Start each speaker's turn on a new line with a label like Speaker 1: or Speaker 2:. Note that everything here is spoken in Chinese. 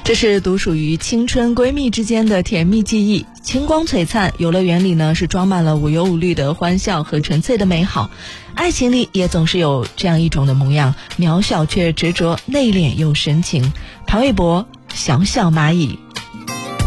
Speaker 1: 这是独属于青春闺蜜之间的甜蜜记忆，清光璀璨。游乐园里呢，是装满了无忧无虑的欢笑和纯粹的美好。爱情里也总是有这样一种的模样，渺小却执着，内敛又深情。唐玮柏，小小蚂蚁。